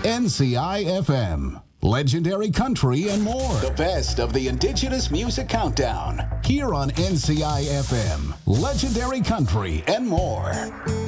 NCI FM. Legendary country and more. The best of the Indigenous Music Countdown. Here on NCI FM. Legendary country and more.